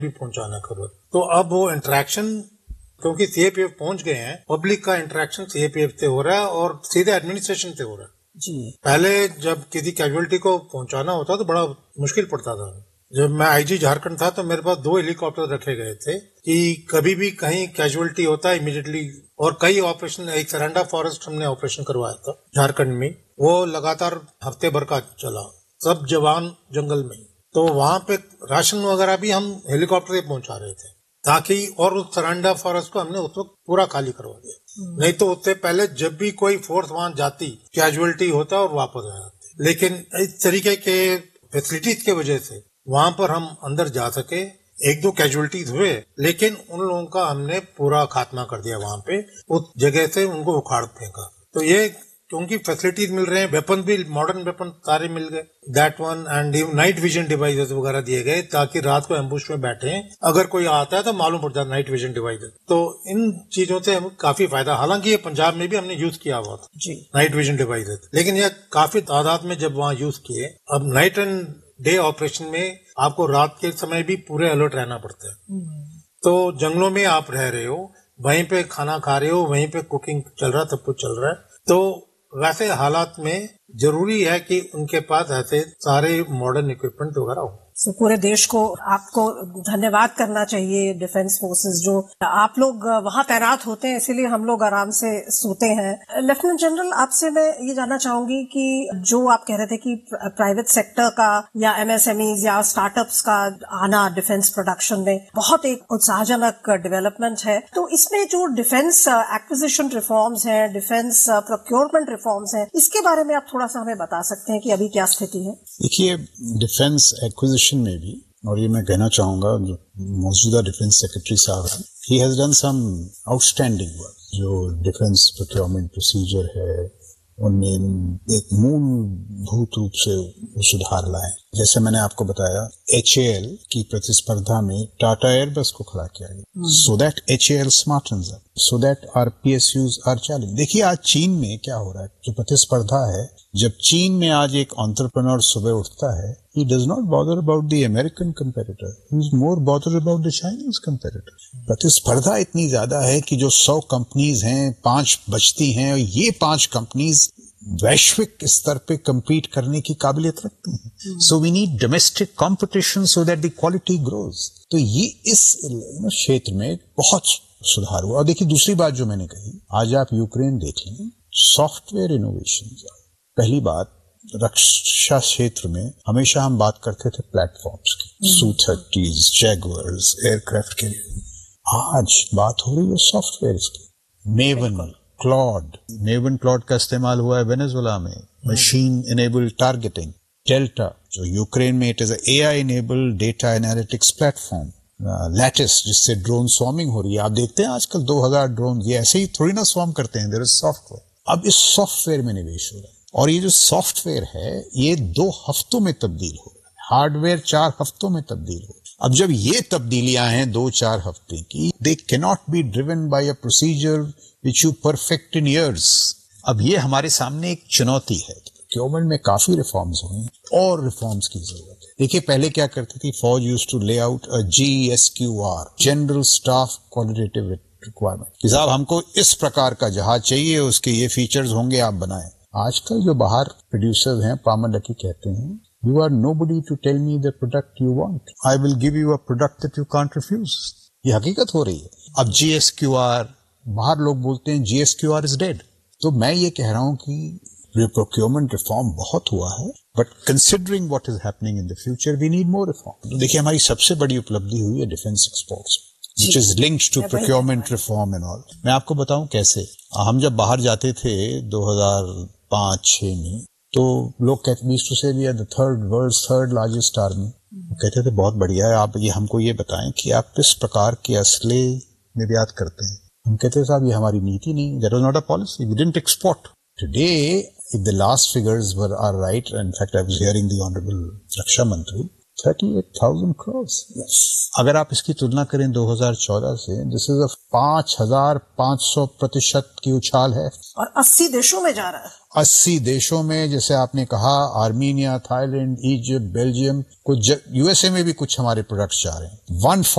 भी पहुंचाना खबर। तो अब वो इंटरेक्शन, क्योंकि सीएपीएफ पहुंच गए हैं, पब्लिक का इंटरेक्शन सीएपीएफ से हो रहा है और सीधे एडमिनिस्ट्रेशन से हो रहा है जी। पहले जब किसी कैजुअलिटी को पहुंचाना होता तो बड़ा मुश्किल पड़ता था। जब मैं आईजी झारखंड था तो मेरे पास 2 हेलीकॉप्टर रखे गए थे कि कभी भी कहीं कैजुअलिटी होता है इमीडिएटली। और कई ऑपरेशन, एक सरंडा फॉरेस्ट हमने ऑपरेशन करवाया था झारखंड में, वो लगातार हफ्ते भर का चला, सब जवान जंगल में। तो वहां पे राशन वगैरह भी हम हेलीकॉप्टर से पहुंचा रहे थे ताकि, और उस सरंडा फॉरेस्ट को हमने उस वक्त पूरा खाली करवा दिया। नहीं तो उससे पहले जब भी कोई फोर्स वहां जाती, कैजुअलिटी होता और वापस आ जाती। लेकिन इस तरीके के फैसिलिटीज की वजह से वहां पर हम अंदर जा सके। 1-2 कैजुअलिटीज हुए, लेकिन उन लोगों का हमने पूरा खात्मा कर दिया वहां पे, उस जगह से उनको उखाड़ फेंका। तो ये क्योंकि फैसिलिटीज मिल रहे हैं, वेपन भी, मॉडर्न वेपन सारे मिल गए, that one, and night vision devices वगैरह दिए गए ताकि रात को एम्बुश में बैठे, अगर कोई आता है तो मालूम पड़ जाता, नाइट विजन डिवाइसेस। तो इन चीजों से हमें काफी फायदा, हालांकि ये पंजाब में भी हमने यूज किया हुआ था जी नाइट विजन डिवाइसेस, लेकिन यह काफी तादाद में जब वहां यूज किए। अब नाइट एंड डे ऑपरेशन में आपको रात के समय भी पूरे अलर्ट रहना पड़ता है। तो जंगलों में आप रह रहे हो, वहीं पे खाना खा रहे हो, वहीं पे कुकिंग चल रहा है, सब कुछ चल रहा है। तो वैसे हालात में जरूरी है कि उनके पास ऐसे सारे मॉडर्न इक्विपमेंट वगैरह हो। पूरे देश को आपको धन्यवाद करना चाहिए, डिफेंस फोर्सेस जो आप लोग वहां तैनात होते हैं, इसीलिए हम लोग आराम से सोते हैं। लेफ्टिनेंट जनरल, आपसे मैं ये जानना चाहूंगी कि जो आप कह रहे थे कि प्राइवेट सेक्टर का या एमएसएमईज या स्टार्टअप्स का आना डिफेंस प्रोडक्शन में बहुत एक उत्साहजनक डेवलपमेंट है, तो इसमें जो डिफेंस एक्विजिशन रिफॉर्म्स है, डिफेंस प्रोक्योरमेंट रिफॉर्म्स है, इसके बारे में आप थोड़ा सा हमें बता सकते हैं कि अभी क्या स्थिति है? देखिए, डिफेंस एक्विजिशन में भी, और ये मैं कहना चाहूंगा जो मौजूदा डिफेंस सेक्रेटरी साहब हैं, he has done some outstanding work. जो डिफेंस प्रोक्योरमेंट प्रोसीजर है उनमें एक मूलभूत रूप से सुधार लाए। जैसे मैंने आपको बताया, HAL की प्रतिस्पर्धा में टाटा एयरबस को खड़ा किया गया, so that HAL स्मार्टन्स up, so that our PSUs are challenge. देखिए आज चीन में क्या हो रहा है, जो प्रतिस्पर्धा है, जब चीन में आज एक एंटरप्रेन्योर सुबह उठता है, he does not bother about the American competitor, he is more bothered about the Chinese competitor। प्रतिस्पर्धा इतनी ज्यादा है कि जो 100 कंपनीज हैं, 5 बचती हैं, और ये 5 कंपनीज वैश्विक स्तर पे compete करने की काबिलियत रखती हैं। So we need domestic competition so that the quality grows। तो ये इस क्षेत्र में बहुत सुधार हुआ। और देखिए दूसरी बात जो मैंने कही, आज आप यूक्रेन देख लें, सॉफ्टवेयर इनोवेशन। पहली बात, रक्षा क्षेत्र में हमेशा हम बात करते थे प्लेटफॉर्म्स की, Su-30s, Jaguars, एयरक्राफ्ट के लिए। आज बात हो रही है सॉफ्टवेयर की। मेवन क्लॉड का इस्तेमाल हुआ है वेनेजुएला में, मशीन इनेबल्ड टारगेटिंग। डेल्टा जो यूक्रेन में, it is AI enabled data analytics platform. Lattice जिससे ड्रोन स्वार्मिंग हो रही है। आप देखते हैं आजकल 2000 ड्रोन ये ऐसे ही थोड़ी ना स्वार्म करते हैं, देयर इज सॉफ्टवेयर। अब इस सॉफ्टवेयर में निवेश हो रहा है, और ये जो सॉफ्टवेयर है ये 2 हफ्तों में तब्दील हो रहा है, हार्डवेयर 4 हफ्तों में तब्दील हो। अब जब ये तब्दीलियां हैं 2-4 हफ्ते की, they cannot be driven by a procedure which you perfect in years. अब ये हमारे सामने एक चुनौती है। प्रोक्योरमेंट में काफी रिफॉर्म्स हुए और रिफॉर्म्स की जरूरत है। देखिए पहले क्या करती थी, फौज यूज्ड टू ले out a GSQR, general staff qualitative requirement, कि साहब हमको इस प्रकार का जहाज चाहिए, उसके ये फीचर्स होंगे, आप बनाएं। आजकल जो बाहर प्रोड्यूसर्स हैं, पामर लकी कहते हैं, you are nobody to tell me the product you want, I will give you a product that you can't refuse. ये हकीकत हो रही है। अब GSQR, बाहर लोग बोलते हैं GSQR इज डेड। तो मैं ये कह रहा हूं कि प्रोक्योरमेंट रिफॉर्म बहुत हुआ है, but considering what is happening in the future we need more reform. तो देखिए हमारी सबसे बड़ी उपलब्धि हुई है defence exports, which is linked to procurement reform and all। मैं आपको बताऊं कैसे। हम जब बाहर जाते थे 2005-06 में, तो लोग कहते, we used to say we are the world's third largest army। कहते थे बहुत बढ़िया है, आप ये हमको ये बताएं कि आप किस प्रकार के असले निर्यात करते हैं। हम कहते हैं साहब ये हमारी नीति नहीं, that was not a policy, we didn't export। Today, if the last figures are right, in fact I was hearing the honorable Raksha Mantri, 38,000 crores। अगर आप इसकी तुलना करें 2014 से, दिस इज 5,500% की उछाल है, और 80 देशों में जा रहा है। 80 देशों में, जैसे आपने कहा, आर्मीनिया, थाईलैंड, इजिप्ट, बेल्जियम, कुछ यूएसए में भी कुछ हमारे प्रोडक्ट्स जा रहे हैं।